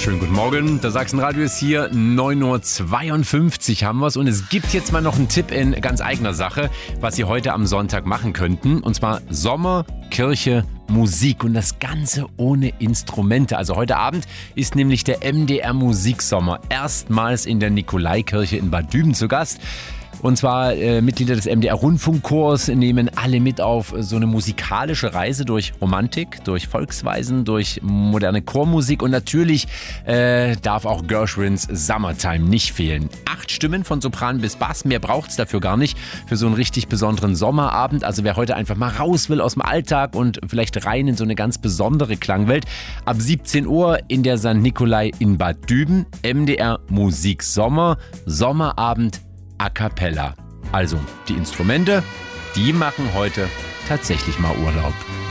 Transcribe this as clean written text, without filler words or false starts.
Schönen guten Morgen, der Sachsenradio ist hier, 9.52 Uhr haben wir es und es gibt jetzt mal noch einen Tipp in ganz eigener Sache, was Sie heute am Sonntag machen könnten, und zwar Sommer, Kirche, Musik und das Ganze ohne Instrumente. Also heute Abend ist nämlich der MDR Musiksommer erstmals in der Nikolaikirche in Bad Düben zu Gast. Und zwar Mitglieder des MDR Rundfunkchors nehmen alle mit auf so eine musikalische Reise durch Romantik, durch Volksweisen, durch moderne Chormusik und natürlich darf auch Gershwins Summertime nicht fehlen. 8 Stimmen von Sopran bis Bass, mehr braucht's dafür gar nicht für so einen richtig besonderen Sommerabend. Also wer heute einfach mal raus will aus dem Alltag und vielleicht rein in so eine ganz besondere Klangwelt, ab 17 Uhr in der St. Nikolai in Bad Düben, MDR Musiksommer, Sommerabend a cappella. Also die Instrumente, die machen heute tatsächlich mal Urlaub.